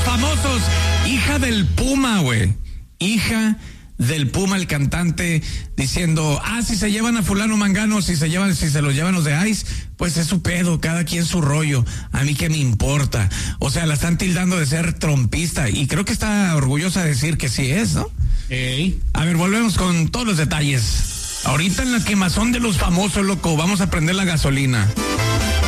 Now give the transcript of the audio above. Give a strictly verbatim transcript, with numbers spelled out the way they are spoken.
famosos. Hija del Puma, güey. Hija del Puma, el cantante, diciendo, ah, si se llevan a fulano mangano, si se llevan, si se los llevan los de Ice, pues es su pedo, cada quien su rollo, a mí qué me importa. O sea, la están tildando de ser trompista, y creo que está orgullosa de decir que sí es, ¿no? Hey. A ver, volvemos con todos los detalles. Ahorita en la quemazón de los famosos, loco, vamos a prender la gasolina.